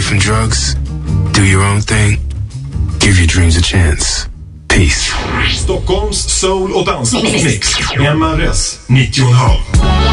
from drugs, do your own thing, give your dreams a chance. Peace. Stockholms soul- och dansmix. MRS 90,5.